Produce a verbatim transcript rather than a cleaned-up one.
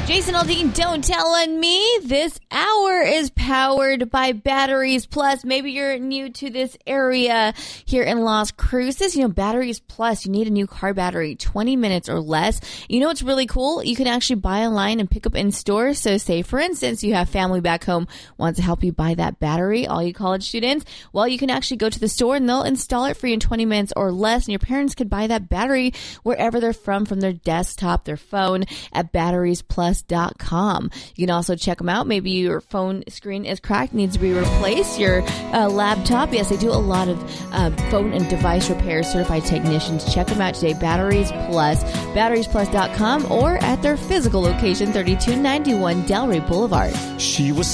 Jason Aldean, Don't Tell on Me. This hour is powered by Batteries Plus. Maybe you're new to this area here in Las Cruces. You know, Batteries Plus, you need a new car battery, twenty minutes or less. You know what's really cool? You can actually buy online and pick up in store. So say, for instance, you have family back home wants to help you buy that battery, all you college students. Well, you can actually go to the store and they'll install it for you in twenty minutes or less. And your parents could buy that battery wherever they're from, from their desktop, their phone, at batteries plus dot com. You can also check them out. Maybe your phone screen is cracked, needs to be replaced. Your uh, laptop, yes, they do a lot of uh, phone and device repairs, certified technicians. Check them out today, Batteries Plus, batteries plus dot com, or at their physical location, thirty-two ninety-one Delray Boulevard. She was